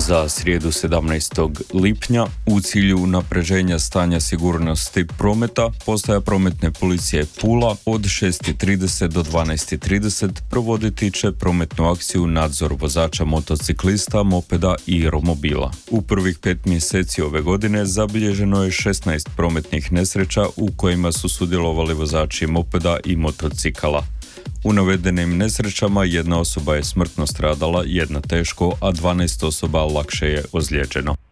Za srijedu 17. lipnja u cilju unapređenja stanja sigurnosti prometa postaja prometne policije Pula od 6:30 do 12:30 provoditi će prometnu akciju nadzor vozača motociklista, mopeda i romobila. U prvih 5 mjeseci ove godine zabilježeno je 16 prometnih nesreća u kojima su sudjelovali vozači mopeda i motocikala. U navedenim nesrećama jedna osoba je smrtno stradala, jedna teško, a 12 osoba lakše je ozlijeđeno.